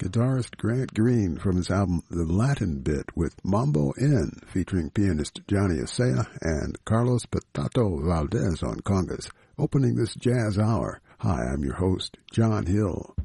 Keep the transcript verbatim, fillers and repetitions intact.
guitarist Grant Green from his album The Latin Bit with Mambo N, featuring pianist Johnny Asea and Carlos Patato Valdez on congas, opening this jazz hour. Hi, I'm your host, John Hill.